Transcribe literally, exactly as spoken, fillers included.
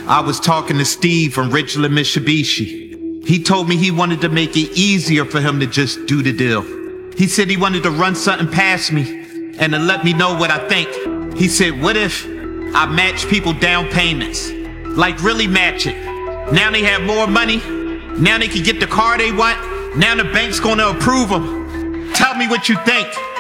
I was talking to Steve from Ridgeland Mitsubishi. He told me he wanted to make it easier for him to just do the deal. He said he wanted to run something past me and to let me know what I think. He said, what if I match people down payments? Like really match it. Now they have more money. Now they can get the car they want. Now the bank's gonna approve them. Tell me what you think.